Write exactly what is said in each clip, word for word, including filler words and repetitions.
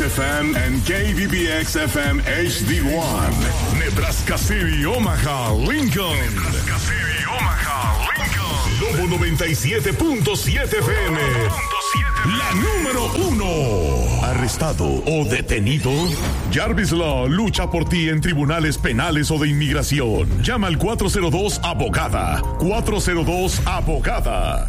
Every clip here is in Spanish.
F M and K B B X F M H D one. Nebraska City, Omaha, Lincoln. Nebraska City, Omaha, Lincoln. Lobo noventa y siete punto siete F M. La número uno. ¿Arrestado o detenido? Jarvis Law lucha por ti en tribunales penales o de inmigración. Llama al cuatro cero dos abogada. cuatro cero dos abogada.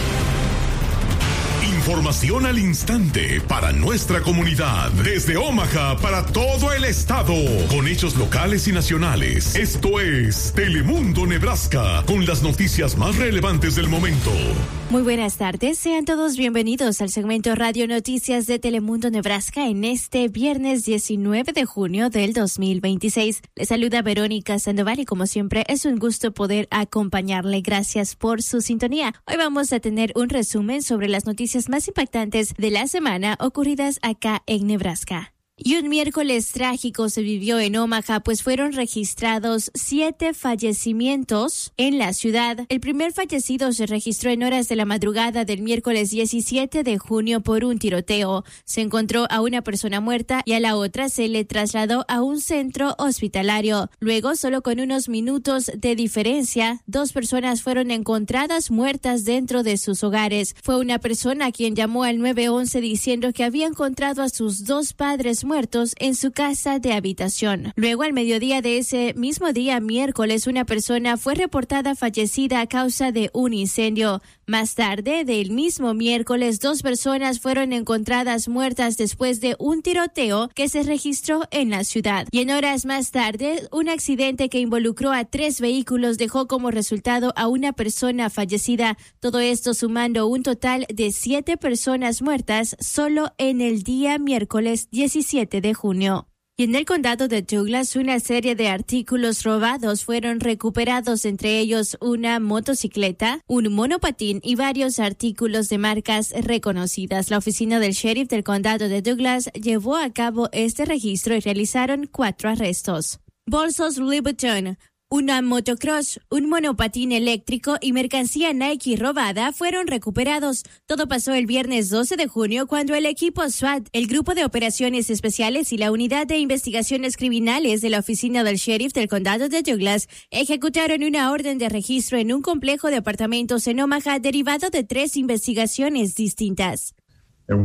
Información al instante para nuestra comunidad. Desde Omaha para todo el estado. Con hechos locales y nacionales. Esto es Telemundo Nebraska. Con las noticias más relevantes del momento. Muy buenas tardes. Sean todos bienvenidos al segmento Radio Noticias de Telemundo Nebraska en este viernes diecinueve de junio del dos mil veintiséis. Les saluda Verónica Sandoval y como siempre es un gusto poder acompañarle. Gracias por su sintonía. Hoy vamos a tener un resumen sobre las noticias más impactantes de la semana ocurridas acá en Nebraska. Y un miércoles trágico se vivió en Omaha, pues fueron registrados siete fallecimientos en la ciudad. El primer fallecido se registró en horas de la madrugada del miércoles diecisiete de junio por un tiroteo. Se encontró a una persona muerta y a la otra se le trasladó a un centro hospitalario. Luego, solo con unos minutos de diferencia, dos personas fueron encontradas muertas dentro de sus hogares. Fue una persona quien llamó al nueve once diciendo que había encontrado a sus dos padres muertos muertos en su casa de habitación. Luego, al mediodía de ese mismo día, miércoles, una persona fue reportada fallecida a causa de un incendio. Más tarde, del mismo miércoles, dos personas fueron encontradas muertas después de un tiroteo que se registró en la ciudad. Y en horas más tarde, un accidente que involucró a tres vehículos dejó como resultado a una persona fallecida. Todo esto sumando un total de siete personas muertas solo en el día miércoles diecisiete de junio. Y en el condado de Douglas, una serie de artículos robados fueron recuperados, entre ellos una motocicleta, un monopatín y varios artículos de marcas reconocidas. La oficina del sheriff del condado de Douglas llevó a cabo este registro y realizaron cuatro arrestos. Bolsos Louis Vuitton, una motocross, un monopatín eléctrico y mercancía Nike robada fueron recuperados. Todo pasó el viernes doce de junio cuando el equipo SWAT, el Grupo de Operaciones Especiales y la Unidad de Investigaciones Criminales de la Oficina del Sheriff del Condado de Douglas ejecutaron una orden de registro en un complejo de apartamentos en Omaha derivado de tres investigaciones distintas. Hubo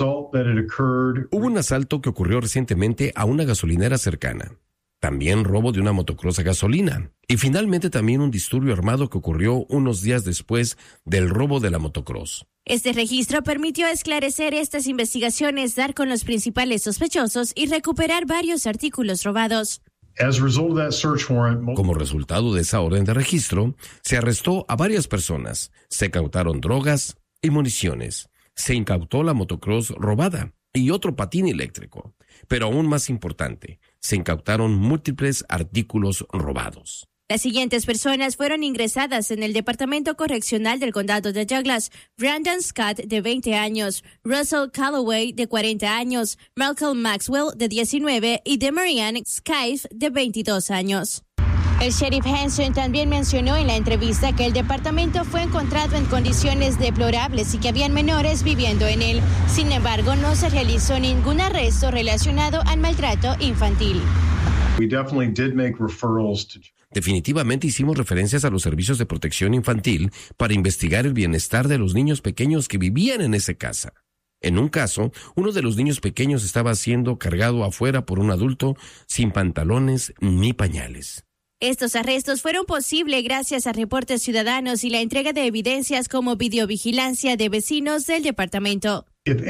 un asalto que ocurrió recientemente a una gasolinera cercana. También robo de una motocross a gasolina. Y finalmente también un disturbio armado que ocurrió unos días después del robo de la motocross. Este registro permitió esclarecer estas investigaciones, dar con los principales sospechosos y recuperar varios artículos robados. Como resultado de esa orden de registro, se arrestó a varias personas, se incautaron drogas y municiones, se incautó la motocross robada y otro patín eléctrico. Pero aún más importante, se incautaron múltiples artículos robados. Las siguientes personas fueron ingresadas en el Departamento Correccional del Condado de Douglas: Brandon Scott, de veinte años, Russell Calloway, de cuarenta años, Malcolm Maxwell, de diecinueve, y Demarianne Skife, de veintidós años. El sheriff Hanson también mencionó en la entrevista que el departamento fue encontrado en condiciones deplorables y que habían menores viviendo en él. Sin embargo, no se realizó ningún arresto relacionado al maltrato infantil. Definitivamente hicimos referencias a los servicios de protección infantil para investigar el bienestar de los niños pequeños que vivían en esa casa. En un caso, uno de los niños pequeños estaba siendo cargado afuera por un adulto sin pantalones ni pañales. Estos arrestos fueron posibles gracias a reportes ciudadanos y la entrega de evidencias como videovigilancia de vecinos del departamento.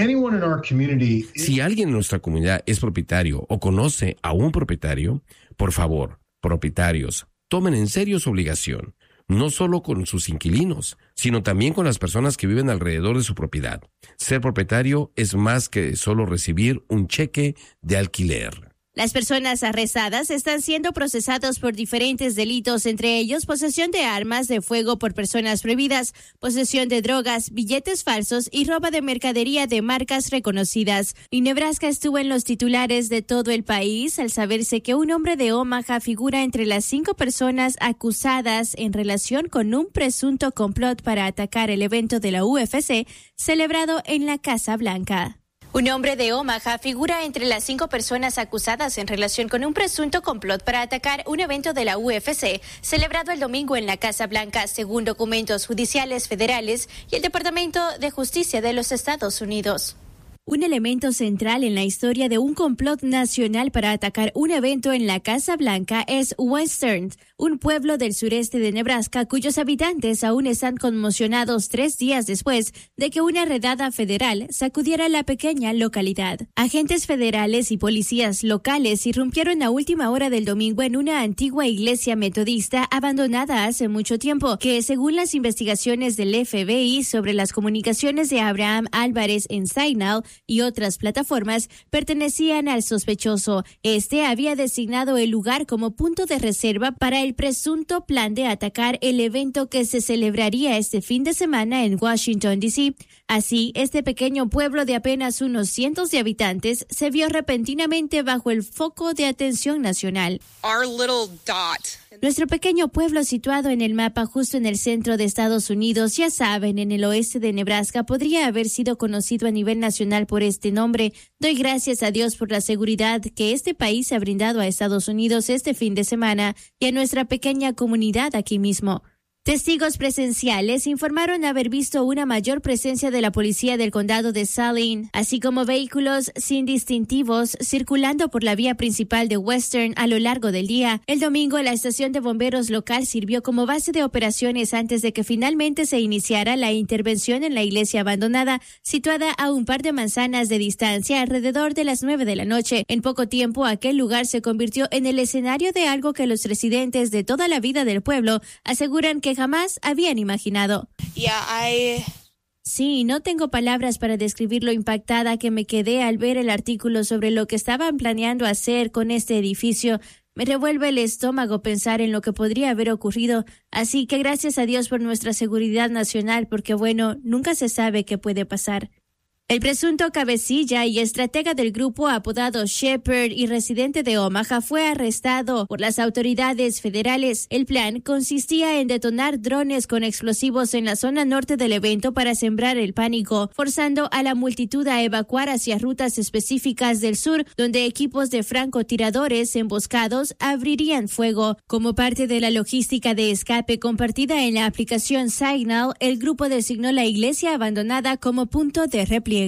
Si alguien en nuestra comunidad es propietario o conoce a un propietario, por favor, propietarios, tomen en serio su obligación, no solo con sus inquilinos, sino también con las personas que viven alrededor de su propiedad. Ser propietario es más que solo recibir un cheque de alquiler. Las personas arrestadas están siendo procesados por diferentes delitos, entre ellos posesión de armas de fuego por personas prohibidas, posesión de drogas, billetes falsos y robo de mercadería de marcas reconocidas. Y Nebraska estuvo en los titulares de todo el país al saberse que un hombre de Omaha figura entre las cinco personas acusadas en relación con un presunto complot para atacar el evento de la U F C celebrado en la Casa Blanca. Un hombre de Omaha figura entre las cinco personas acusadas en relación con un presunto complot para atacar un evento de la U F C celebrado el domingo en la Casa Blanca, según documentos judiciales federales y el Departamento de Justicia de los Estados Unidos. Un elemento central en la historia de un complot nacional para atacar un evento en la Casa Blanca es Western, un pueblo del sureste de Nebraska cuyos habitantes aún están conmocionados tres días después de que una redada federal sacudiera la pequeña localidad. Agentes federales y policías locales irrumpieron a última hora del domingo en una antigua iglesia metodista abandonada hace mucho tiempo, que según las investigaciones del F B I sobre las comunicaciones de Abraham Álvarez en Signal y otras plataformas, pertenecían al sospechoso. Este había designado el lugar como punto de reserva para el presunto plan de atacar el evento que se celebraría este fin de semana en Washington, D C Así, este pequeño pueblo de apenas unos cientos de habitantes se vio repentinamente bajo el foco de atención nacional. Our little dot. Nuestro pequeño pueblo situado en el mapa justo en el centro de Estados Unidos, ya saben, en el oeste de Nebraska, podría haber sido conocido a nivel nacional por este nombre. Doy gracias a Dios por la seguridad que este país ha brindado a Estados Unidos este fin de semana y a nuestra pequeña comunidad aquí mismo. Testigos presenciales informaron haber visto una mayor presencia de la policía del condado de Saline, así como vehículos sin distintivos circulando por la vía principal de Western a lo largo del día. El domingo, la estación de bomberos local sirvió como base de operaciones antes de que finalmente se iniciara la intervención en la iglesia abandonada, situada a un par de manzanas de distancia alrededor de las nueve de la noche. En poco tiempo, aquel lugar se convirtió en el escenario de algo que los residentes de toda la vida del pueblo aseguran que jamás habían imaginado. Yeah, I... Sí, no tengo palabras para describir lo impactada que me quedé al ver el artículo sobre lo que estaban planeando hacer con este edificio. Me revuelve el estómago pensar en lo que podría haber ocurrido, así que gracias a Dios por nuestra seguridad nacional, porque bueno, nunca se sabe qué puede pasar. El presunto cabecilla y estratega del grupo apodado Shepherd y residente de Omaha fue arrestado por las autoridades federales. El plan consistía en detonar drones con explosivos en la zona norte del evento para sembrar el pánico, forzando a la multitud a evacuar hacia rutas específicas del sur, donde equipos de francotiradores emboscados abrirían fuego. Como parte de la logística de escape compartida en la aplicación Signal, el grupo designó la iglesia abandonada como punto de repliegue.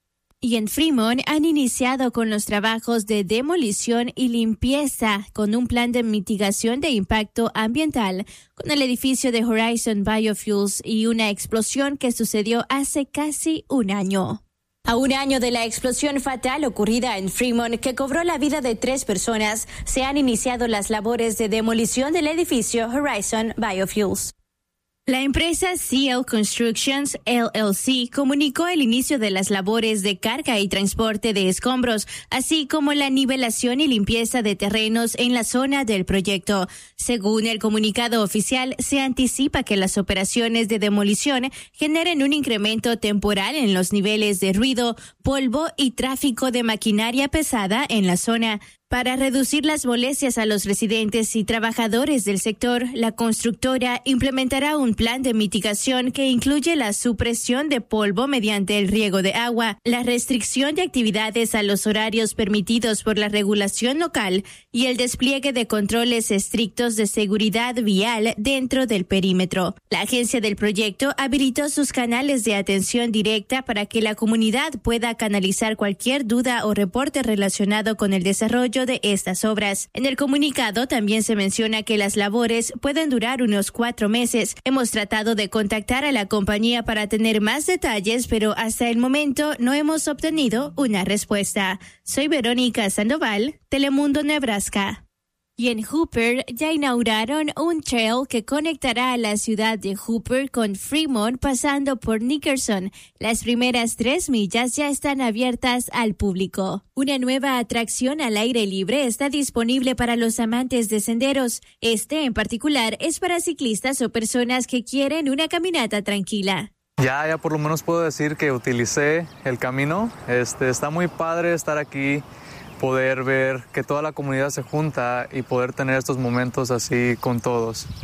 Y en Fremont han iniciado con los trabajos de demolición y limpieza con un plan de mitigación de impacto ambiental con el edificio de Horizon Biofuels y una explosión que sucedió hace casi un año. A un año de la explosión fatal ocurrida en Fremont, que cobró la vida de tres personas, se han iniciado las labores de demolición del edificio Horizon Biofuels. La empresa C L Constructions L L C comunicó el inicio de las labores de carga y transporte de escombros, así como la nivelación y limpieza de terrenos en la zona del proyecto. Según el comunicado oficial, se anticipa que las operaciones de demolición generen un incremento temporal en los niveles de ruido, polvo y tráfico de maquinaria pesada en la zona. Para reducir las molestias a los residentes y trabajadores del sector, la constructora implementará un plan de mitigación que incluye la supresión de polvo mediante el riego de agua, la restricción de actividades a los horarios permitidos por la regulación local y el despliegue de controles estrictos de seguridad vial dentro del perímetro. La agencia del proyecto habilitó sus canales de atención directa para que la comunidad pueda canalizar cualquier duda o reporte relacionado con el desarrollo de estas obras. En el comunicado también se menciona que las labores pueden durar unos cuatro meses. Hemos tratado de contactar a la compañía para tener más detalles, pero hasta el momento no hemos obtenido una respuesta. Soy Verónica Sandoval, Telemundo Nebraska. Y en Hooper ya inauguraron un trail que conectará a la ciudad de Hooper con Fremont pasando por Nickerson. Las primeras tres millas ya están abiertas al público. Una nueva atracción al aire libre está disponible para los amantes de senderos. Este en particular es para ciclistas o personas que quieren una caminata tranquila. Ya, ya por lo menos puedo decir que utilicé el camino. Este, está muy padre estar aquí, poder ver que toda la comunidad se junta y poder tener estos momentos así con todos.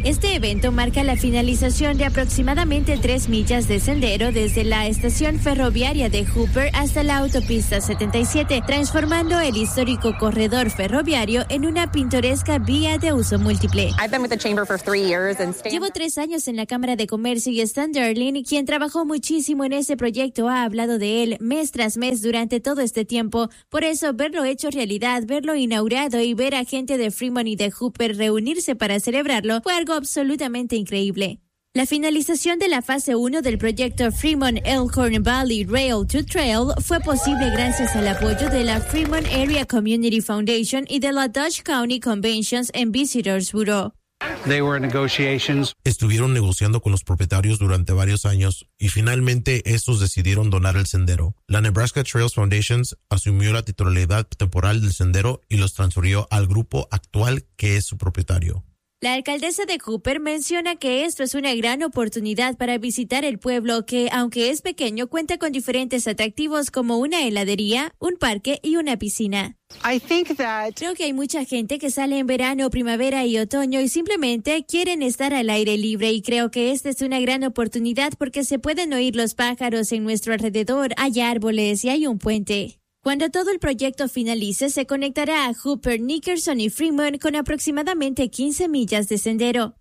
Este evento marca la finalización de aproximadamente tres millas de sendero desde la estación ferroviaria de Hooper hasta la autopista setenta y siete, transformando el histórico corredor ferroviario en una pintoresca vía de uso múltiple. Llevo tres años en la Cámara de Comercio y Stan Derlin, quien trabajó muchísimo en ese proyecto, ha hablado de él mes tras mes durante todo este tiempo. Por eso, verlo hecho realidad, verlo inaugurado y ver a gente de Fremont y de Hooper reunirse para celebrarlo fue algo absolutamente increíble. La finalización de la fase uno del proyecto Fremont Elkhorn Valley Rail to Trail fue posible gracias al apoyo de la Fremont Area Community Foundation y de la Dodge County Conventions and Visitors Bureau. Estuvieron negociando con los propietarios durante varios años y finalmente estos decidieron donar el sendero. La Nebraska Trails Foundation asumió la titularidad temporal del sendero y los transfirió al grupo actual que es su propietario. La alcaldesa de Hooper menciona que esto es una gran oportunidad para visitar el pueblo que, aunque es pequeño, cuenta con diferentes atractivos como una heladería, un parque y una piscina. I think that... Creo que hay mucha gente que sale en verano, primavera y otoño y simplemente quieren estar al aire libre, y creo que esta es una gran oportunidad porque se pueden oír los pájaros en nuestro alrededor, hay árboles y hay un puente. Cuando todo el proyecto finalice, se conectará a Hooper, Nickerson y Fremont con aproximadamente quince millas de sendero.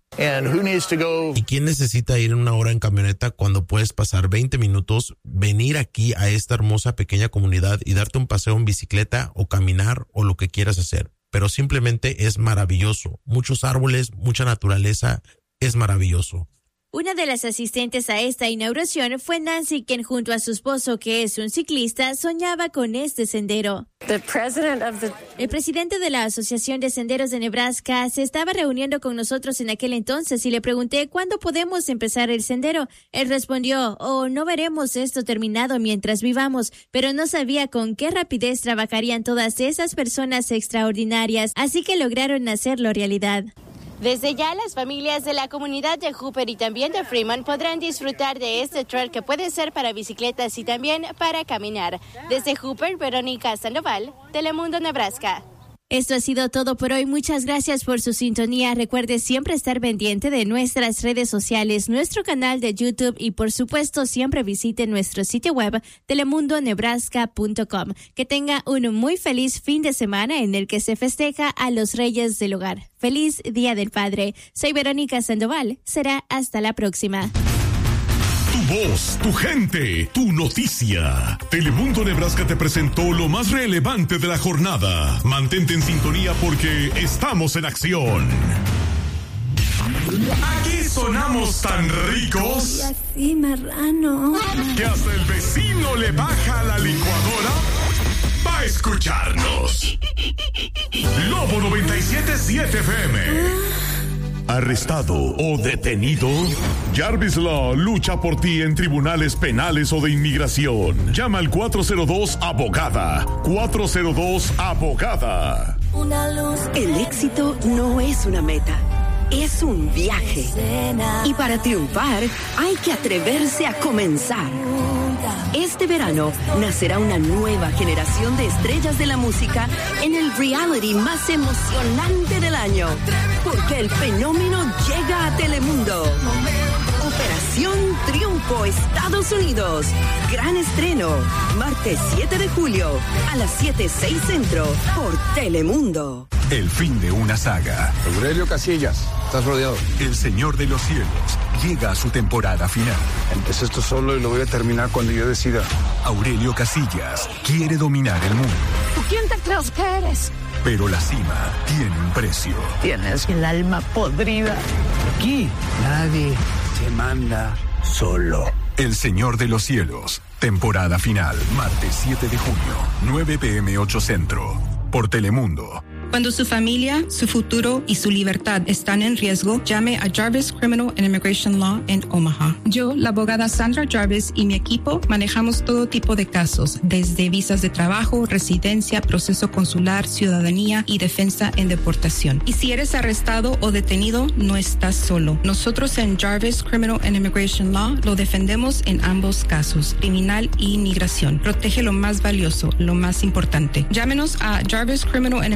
¿Y quién necesita ir una hora en camioneta cuando puedes pasar veinte minutos, venir aquí a esta hermosa pequeña comunidad y darte un paseo en bicicleta o caminar o lo que quieras hacer? Pero simplemente es maravilloso. Muchos árboles, mucha naturaleza, es maravilloso. Una de las asistentes a esta inauguración fue Nancy, quien junto a su esposo, que es un ciclista, soñaba con este sendero. The president of the... El presidente de la Asociación de Senderos de Nebraska se estaba reuniendo con nosotros en aquel entonces y le pregunté cuándo podemos empezar el sendero. Él respondió, oh, no veremos esto terminado mientras vivamos, pero no sabía con qué rapidez trabajarían todas esas personas extraordinarias, así que lograron hacerlo realidad. Desde ya, las familias de la comunidad de Hooper y también de Fremont podrán disfrutar de este trail que puede ser para bicicletas y también para caminar. Desde Hooper, Verónica Sandoval, Telemundo, Nebraska. Esto ha sido todo por hoy. Muchas gracias por su sintonía. Recuerde siempre estar pendiente de nuestras redes sociales, nuestro canal de YouTube y, por supuesto, siempre visite nuestro sitio web telemundo nebraska punto com. Que tenga un muy feliz fin de semana en el que se festeja a los reyes del hogar. Feliz Día del Padre. Soy Verónica Sandoval. Será hasta la próxima. Tu voz, tu gente, tu noticia. Telemundo Nebraska te presentó lo más relevante de la jornada. Mantente en sintonía porque estamos en acción. Aquí sonamos tan ricos y así marrano que hasta el vecino le baja la licuadora para escucharnos. Lobo noventa y siete punto siete F M. ¿Arrestado o detenido? Jarvis Law lucha por ti en tribunales penales o de inmigración. Llama al cuatro cero dos abogada. cuatro cero dos abogada. Una luz. El éxito no es una meta, es un viaje. Y para triunfar hay que atreverse a comenzar. Este verano nacerá una nueva generación de estrellas de la música en el reality más emocionante del año, porque el fenómeno llega a Telemundo. Operación Triunfo Estados Unidos. Gran estreno, martes siete de julio a las siete seis centro por Telemundo. El fin de una saga. Aurelio Casillas, estás rodeado. El Señor de los Cielos llega a su temporada final. Empecé esto solo y lo voy a terminar cuando yo decida. Aurelio Casillas quiere dominar el mundo. ¿Quién te crees que eres? Pero la cima tiene un precio. Tienes el alma podrida. Aquí nadie se manda solo. El Señor de los Cielos, temporada final, martes siete de junio, nueve pm ocho centro, por Telemundo. Cuando su familia, su futuro y su libertad están en riesgo, llame a Jarvis Criminal and Immigration Law en Omaha. Yo, la abogada Sandra Jarvis y mi equipo manejamos todo tipo de casos, desde visas de trabajo, residencia, proceso consular, ciudadanía y defensa en deportación. Y si eres arrestado o detenido, no estás solo. Nosotros en Jarvis Criminal and Immigration Law lo defendemos en ambos casos, criminal y inmigración. Protege lo más valioso, lo más importante. Llámenos a Jarvis Criminal and Immigration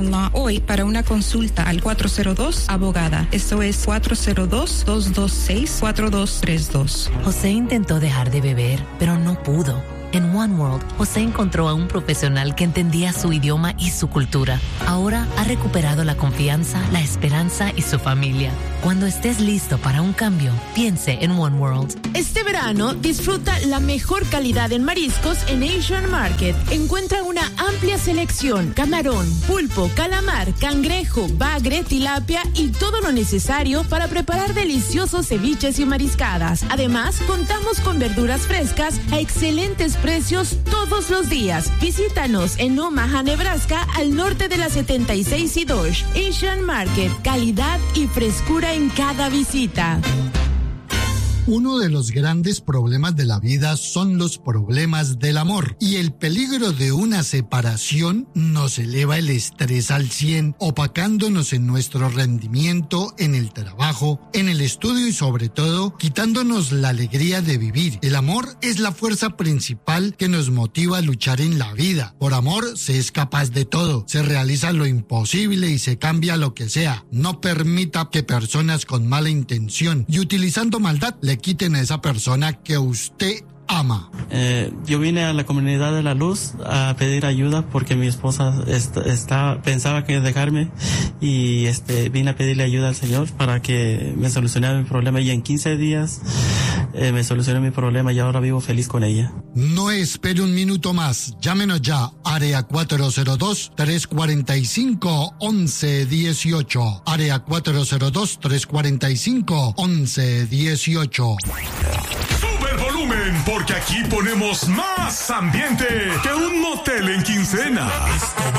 Immigration Law hoy para una consulta al cuatro cero dos abogada. Eso es cuatro cero dos, dos dos seis, cuatro dos tres dos. José intentó dejar de beber, pero no pudo. En One World, José encontró a un profesional que entendía su idioma y su cultura. Ahora ha recuperado la confianza, la esperanza y su familia. Cuando estés listo para un cambio, piense en One World. Este verano, disfruta la mejor calidad en mariscos en Asian Market. Encuentra una amplia selección: camarón, pulpo, calamar, cangrejo, bagre, tilapia y todo lo necesario para preparar deliciosos ceviches y mariscadas. Además, contamos con verduras frescas a excelentes precios todos los días. Visítanos en Omaha, Nebraska, al norte de la setenta y seis y Dodge. Asian Market, calidad y frescura en cada visita. Uno de los grandes problemas de la vida son los problemas del amor, y el peligro de una separación nos eleva el estrés al cien, opacándonos en nuestro rendimiento en el trabajo, en el estudio y sobre todo quitándonos la alegría de vivir. El amor es la fuerza principal que nos motiva a luchar en la vida. Por amor se es capaz de todo, se realiza lo imposible y se cambia lo que sea. No permita que personas con mala intención y utilizando maldad le quiten a esa persona que usted ama. Eh, yo vine a la comunidad de la luz a pedir ayuda porque mi esposa est- está, pensaba que dejarme, y este vine a pedirle ayuda al Señor para que me solucionara mi problema, y en quince días eh, me solucionó mi problema y ahora vivo feliz con ella. No espere un minuto más, llámenos ya, área cuatro cero dos, tres cuatro cinco, once dieciocho, área cuatro cero dos, tres cuatro cinco, once dieciocho. Volumen, porque aquí ponemos más ambiente que un motel en quincena.